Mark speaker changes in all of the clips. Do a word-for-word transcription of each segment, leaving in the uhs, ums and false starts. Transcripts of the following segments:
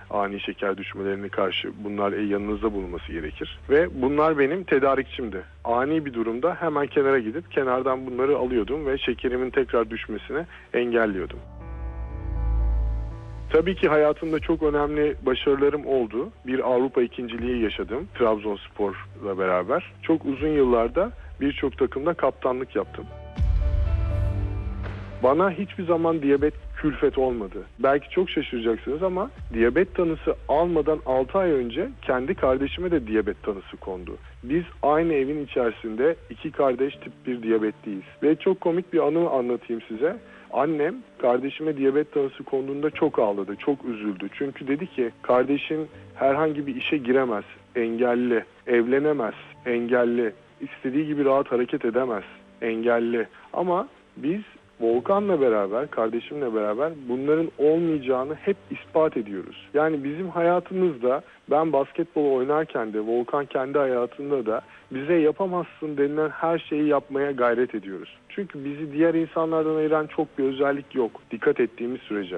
Speaker 1: ani şeker düşmelerine karşı bunlar yanınızda bulunması gerekir. Ve bunlar benim tedarikçimdi. Ani bir durumda hemen kenara gidip kenardan bunları alıyordum ve şekerimin tekrar düşmesini engelliyordum. Tabii ki hayatımda çok önemli başarılarım oldu. Bir Avrupa ikinciliği yaşadım Trabzonspor'la beraber. Çok uzun yıllarda birçok takımda kaptanlık yaptım. Bana hiçbir zaman diyabet külfet olmadı. Belki çok şaşıracaksınız ama diyabet tanısı almadan altı ay önce kendi kardeşime de diyabet tanısı kondu. Biz aynı evin içerisinde iki kardeş tip bir diyabetliyiz. Ve çok komik bir anı anlatayım size. Annem kardeşime diyabet tanısı konduğunda çok ağladı, çok üzüldü. Çünkü dedi ki kardeşin herhangi bir işe giremez, engelli, evlenemez, engelli, istediği gibi rahat hareket edemez, engelli. Ama biz Volkan'la beraber, kardeşimle beraber bunların olmayacağını hep ispat ediyoruz. Yani bizim hayatımızda ben basketbol oynarken de Volkan kendi hayatında da bize yapamazsın denilen her şeyi yapmaya gayret ediyoruz. Çünkü bizi diğer insanlardan ayıran çok bir özellik yok. Dikkat ettiğimiz sürece.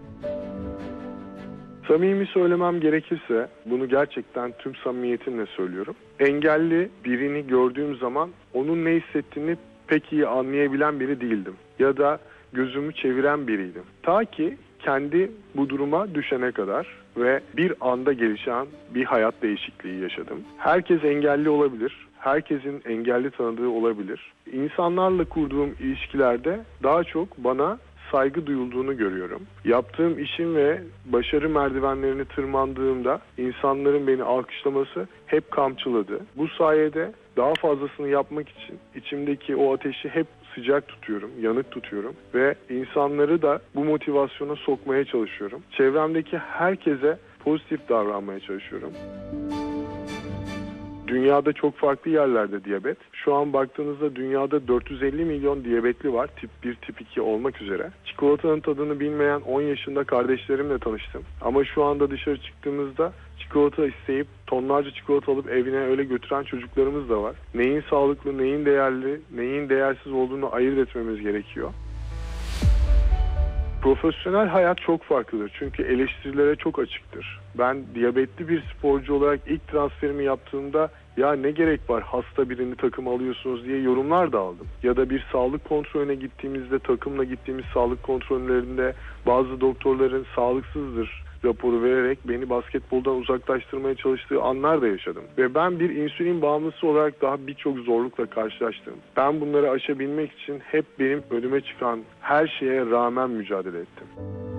Speaker 1: Samimi söylemem gerekirse, bunu gerçekten tüm samimiyetimle söylüyorum. Engelli birini gördüğüm zaman onun ne hissettiğini pek iyi anlayabilen biri değildim. Ya da gözümü çeviren biriydim. Ta ki kendi bu duruma düşene kadar ve bir anda gelişen bir hayat değişikliği yaşadım. Herkes engelli olabilir. Herkesin engelli tanıdığı olabilir. İnsanlarla kurduğum ilişkilerde daha çok bana saygı duyulduğunu görüyorum. Yaptığım işin ve başarı merdivenlerini tırmandığımda insanların beni alkışlaması hep kamçıladı. Bu sayede daha fazlasını yapmak için içimdeki o ateşi hep sıcak tutuyorum, yanık tutuyorum ve insanları da bu motivasyona sokmaya çalışıyorum. Çevremdeki herkese pozitif davranmaya çalışıyorum. Dünyada çok farklı yerlerde diyabet. Şu an baktığınızda dünyada dört yüz elli milyon diyabetli var. Tip bir, tip iki olmak üzere. Çikolatanın tadını bilmeyen on yaşında kardeşlerimle tanıştım. Ama şu anda dışarı çıktığımızda çikolata isteyip tonlarca çikolata alıp evine öyle götüren çocuklarımız da var. Neyin sağlıklı, neyin değerli, neyin değersiz olduğunu ayırt etmemiz gerekiyor. Profesyonel hayat çok farklıdır çünkü eleştirilere çok açıktır. Ben diyabetli bir sporcu olarak ilk transferimi yaptığımda ya ne gerek var hasta birini takıma alıyorsunuz diye yorumlar da aldım. Ya da bir sağlık kontrolüne gittiğimizde takımla gittiğimiz sağlık kontrollerinde bazı doktorların sağlıksızdır raporu vererek beni basketboldan uzaklaştırmaya çalıştığı anlar da yaşadım. Ve ben bir insülin bağımlısı olarak daha birçok zorlukla karşılaştım. Ben bunları aşabilmek için hep benim önüme çıkan her şeye rağmen mücadele ettim.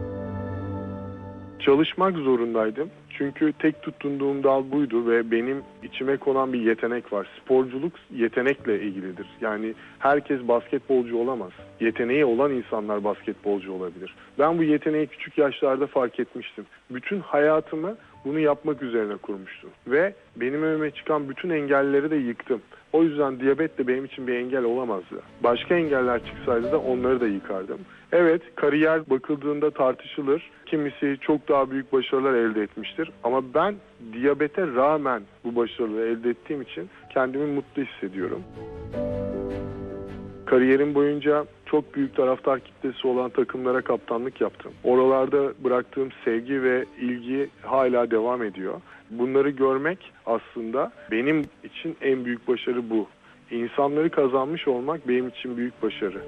Speaker 1: Çalışmak zorundaydım. Çünkü tek tutunduğum dal buydu ve benim içime konan bir yetenek var. Sporculuk yetenekle ilgilidir. Yani herkes basketbolcu olamaz. Yeteneği olan insanlar basketbolcu olabilir. Ben bu yeteneği küçük yaşlarda fark etmiştim. Bütün hayatımı bunu yapmak üzerine kurmuştum. Ve benim önüme çıkan bütün engelleri de yıktım. O yüzden diyabet de benim için bir engel olamazdı. Başka engeller çıksaydı da onları da yıkardım. Evet, kariyer bakıldığında tartışılır. Kimisi çok daha büyük başarılar elde etmiştir. Ama ben diyabete rağmen bu başarıları elde ettiğim için kendimi mutlu hissediyorum. Kariyerim boyunca çok büyük taraftar kitlesi olan takımlara kaptanlık yaptım. Oralarda bıraktığım sevgi ve ilgi hala devam ediyor. Bunları görmek aslında benim için en büyük başarı bu. İnsanları kazanmış olmak benim için büyük başarı.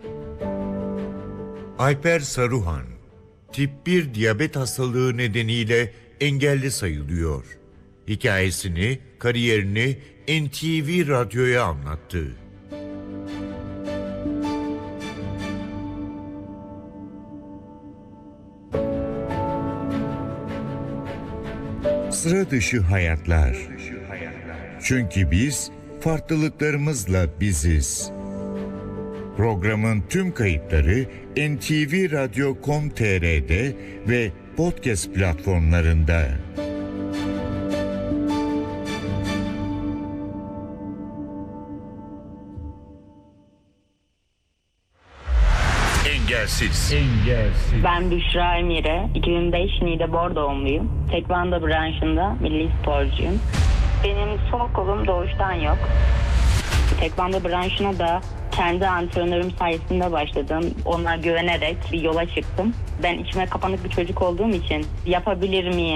Speaker 2: Alper Saruhan, tip bir diyabet hastalığı nedeniyle engelli sayılıyor. Hikayesini, kariyerini N T V Radyo'ya anlattı. Sıra dışı hayatlar. Çünkü biz farklılıklarımızla biziz. Programın tüm kayıtları N T V Radyo nokta com nokta t r'de ve podcast platformlarında. Engelsiz. Engelsiz.
Speaker 3: Ben Büşra Emire. iki bin beş Niğde doğumluyum. Tekvando branşında milli sporcuyum. Benim sol kolum doğuştan yok. Tekvando branşına da kendi antrenörüm sayesinde başladım. Ona güvenerek bir yola çıktım. Ben içime kapanık bir çocuk olduğum için yapabilir miyim?